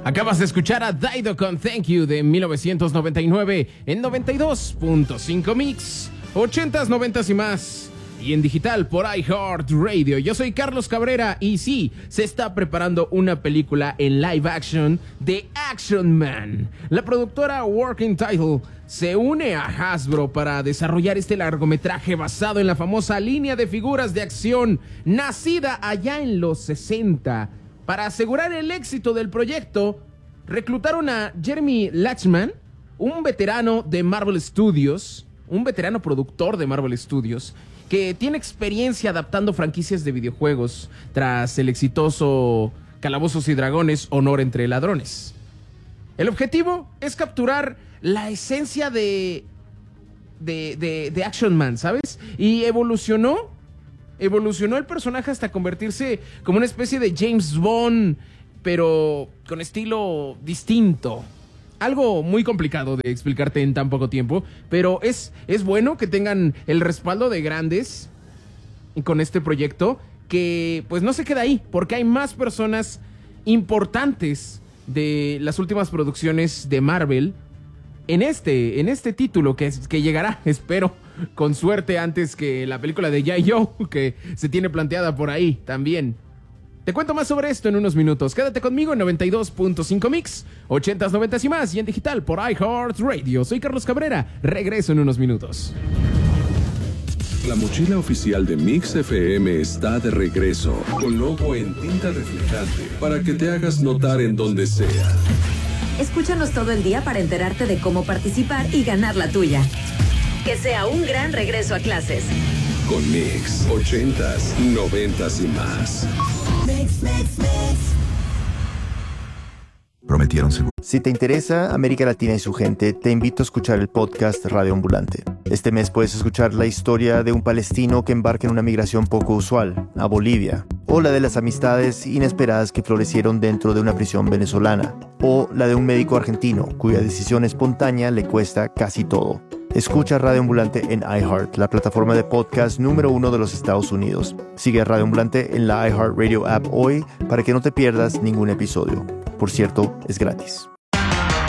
Acabas de escuchar a Dido con Thank You de 1999 en 92.5 Mix, 80s, 90s y más. Y en digital por iHeartRadio. Yo soy Carlos Cabrera y sí, se está preparando una película en live action de Action Man. La productora Working Title se une a Hasbro para desarrollar este largometraje basado en la famosa línea de figuras de acción nacida allá en los 60. Para asegurar el éxito del proyecto, reclutaron a Jeremy Lachman, un veterano de Marvel Studios, un veterano productor de Marvel Studios, que tiene experiencia adaptando franquicias de videojuegos tras el exitoso Calabozos y Dragones, Honor entre Ladrones. El objetivo es capturar la esencia de Action Man, ¿sabes? Y evolucionó el personaje hasta convertirse como una especie de James Bond, pero con estilo distinto. Algo muy complicado de explicarte en tan poco tiempo, pero es bueno que tengan el respaldo de grandes con este proyecto, que pues no se queda ahí, porque hay más personas importantes de las últimas producciones de Marvel en este título que llegará, espero, con suerte antes que la película de G.I. Joe, que se tiene planteada por ahí también. Te cuento más sobre esto en unos minutos. Quédate conmigo en 92.5 Mix, 80s, 90s y más, y en digital por iHeartRadio. Soy Carlos Cabrera, regreso en unos minutos. La mochila oficial de Mix FM está de regreso, con logo en tinta reflejante, para que te hagas notar en donde sea. Escúchanos todo el día para enterarte de cómo participar y ganar la tuya. Que sea un gran regreso a clases. Con Mix, 80s, 90s y más. Mix. Prometieron seguro. Si te interesa América Latina y su gente, te invito a escuchar el podcast Radio Ambulante. Este mes puedes escuchar la historia de un palestino que embarca en una migración poco usual, a Bolivia, o la de las amistades inesperadas que florecieron dentro de una prisión venezolana, o la de un médico argentino cuya decisión espontánea le cuesta casi todo. Escucha Radio Ambulante en iHeart, la plataforma de podcast número 1 de los Estados Unidos. Sigue a Radio Ambulante en la iHeartRadio app hoy para que no te pierdas ningún episodio. Por cierto, es gratis.